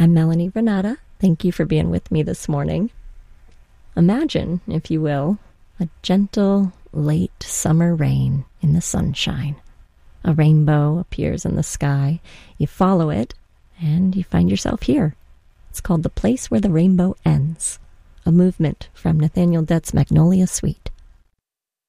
I'm Melanie Renata. Thank you for being with me this morning. Imagine, if you will, a gentle, late summer rain in the sunshine. A rainbow appears in the sky. You follow it, and you find yourself here. It's called The Place Where the Rainbow Ends, a movement from Nathaniel Dett's Magnolia Suite.